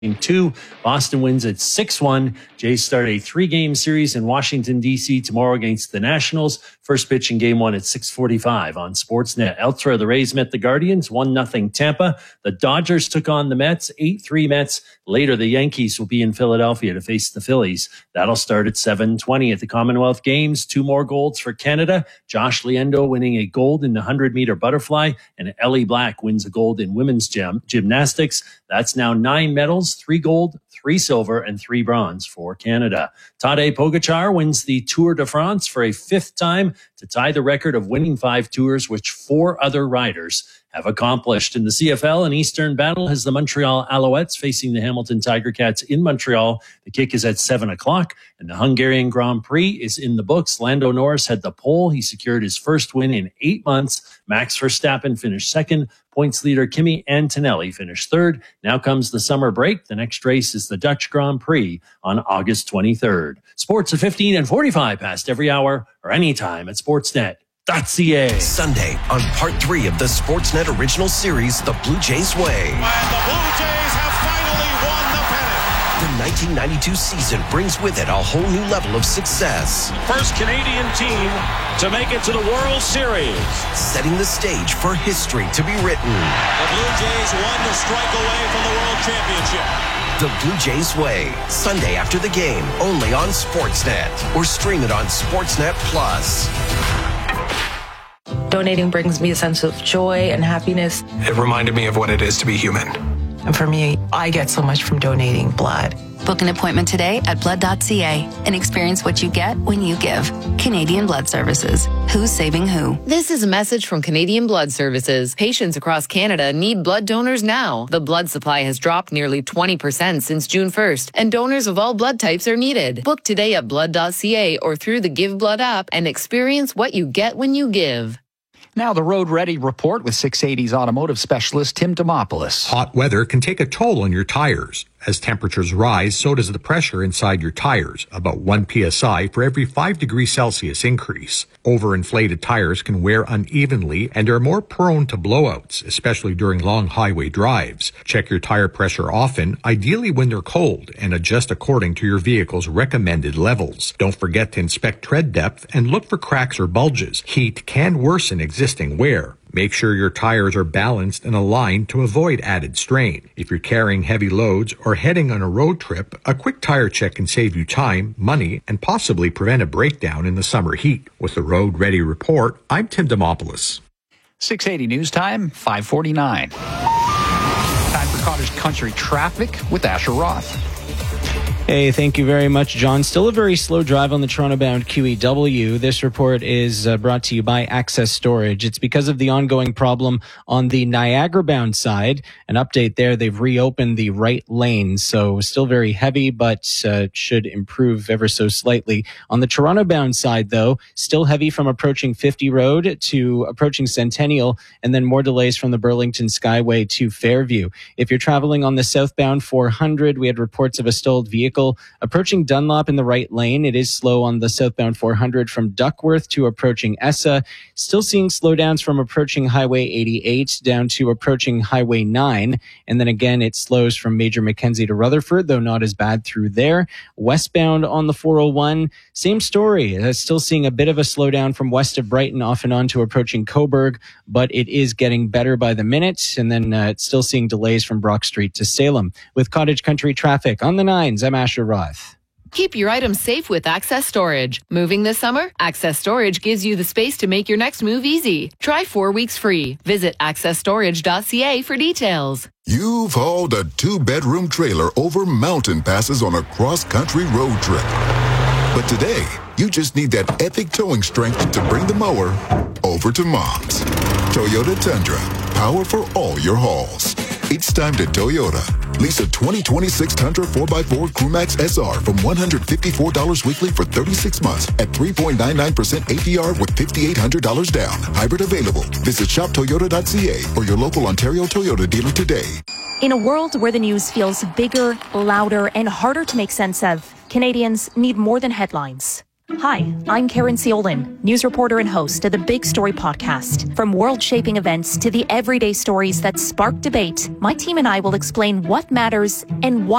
Game 2, Boston wins at 6-1. Jays start a 3-game series in Washington, D.C. tomorrow against the Nationals. First pitch in Game 1 at 6:45 on Sportsnet. Elsewhere, the Rays met the Guardians, 1-0 Tampa. The Dodgers took on the Mets, 8-3 Mets. Later, the Yankees will be in Philadelphia to face the Phillies. That'll start at 7:20 at the Commonwealth Games. 2 more golds for Canada. Josh Liendo winning a gold in the 100-meter butterfly, and Ellie Black wins a gold in women's gymnastics. That's now 9 medals, 3 gold, 3 silver, and 3 bronze for Canada. Tadej Pogačar wins the Tour de France for a 5th time to tie the record of winning 5 tours, which 4 other riders have accomplished. In the CFL, an Eastern battle has the Montreal Alouettes facing the Hamilton Tiger Cats in Montreal. The kick is at 7 o'clock, and the Hungarian Grand Prix is in the books. Lando Norris had the pole. He secured his first win in 8 months. Max Verstappen finished second. Points leader Kimi Antonelli finished third. Now comes the summer break. The next race is the Dutch Grand Prix on August 23rd. Sports at 15 and 45 past every hour or anytime at Sportsnet.ca. Sunday on part 3 of the Sportsnet original series, The Blue Jays Way. And the Blue Jays have finally won the pennant. The 1992 season brings with it a whole new level of success. First Canadian team to make it to the World Series. Setting the stage for history to be written. The Blue Jays 1 to strike away from the World Championship. The Blue Jays Way, Sunday after the game, only on Sportsnet. Or stream it on Sportsnet Plus. Donating brings me a sense of joy and happiness. It reminded me of what it is to be human. And for me, I get so much from donating blood. Book an appointment today at blood.ca and experience what you get when you give. Canadian Blood Services. Who's saving who? This is a message from Canadian Blood Services. Patients across Canada need blood donors now. The blood supply has dropped nearly 20% since June 1st, and donors of all blood types are needed. Book today at blood.ca or through the Give Blood app and experience what you get when you give. Now the Road Ready Report with 680's automotive specialist Tim Demopoulos. Hot weather can take a toll on your tires. As temperatures rise, so does the pressure inside your tires, about 1 psi for every 5 degrees Celsius increase. Overinflated tires can wear unevenly and are more prone to blowouts, especially during long highway drives. Check your tire pressure often, ideally when they're cold, and adjust according to your vehicle's recommended levels. Don't forget to inspect tread depth and look for cracks or bulges. Heat can worsen existing wear. Make sure your tires are balanced and aligned to avoid added strain. If you're carrying heavy loads or heading on a road trip, a quick tire check can save you time, money, and possibly prevent a breakdown in the summer heat. With the Road Ready Report, I'm Tim Demopoulos. 680 News Time, 5:49. Time for Cottage Country Traffic with Asher Roth. Hey, thank you very much, John. Still a very slow drive on the Toronto-bound QEW. This report is brought to you by Access Storage. It's because of the ongoing problem on the Niagara-bound side. An update there, they've reopened the right lane, so still very heavy, but should improve ever so slightly. On the Toronto-bound side, though, still heavy from approaching 50 Road to approaching Centennial, and then more delays from the Burlington Skyway to Fairview. If you're traveling on the southbound 400, we had reports of a stalled vehicle approaching Dunlop in the right lane. It is slow on the southbound 400 from Duckworth to approaching Essa. Still seeing slowdowns from approaching Highway 88 down to approaching Highway 9. And then again, it slows from Major Mackenzie to Rutherford, though not as bad through there. Westbound on the 401, same story. Still seeing a bit of a slowdown from west of Brighton off and on to approaching Cobourg, but it is getting better by the minute. And then it's still seeing delays from Brock Street to Salem. With Cottage Country Traffic on the 9s, I'm Asher Roth. Keep your items safe with Access Storage. Moving this summer? Access Storage gives you the space to make your next move easy. Try 4 weeks free. Visit accessstorage.ca for details. You've hauled a 2-bedroom trailer over mountain passes on a cross-country road trip. But today, you just need that epic towing strength to bring the mower over to Mom's. Toyota Tundra. Power for all your hauls. It's time to Toyota. Lease a 2026 Tundra 4x4 Crewmax SR from $154 weekly for 36 months at 3.99% APR with $5,800 down. Hybrid available. Visit shoptoyota.ca or your local Ontario Toyota dealer today. In a world where the news feels bigger, louder, and harder to make sense of, Canadians need more than headlines. Hi, I'm Karen Ciolin, news reporter and host of the Big Story podcast. From world-shaping events to the everyday stories that spark debate, my team and I will explain what matters and why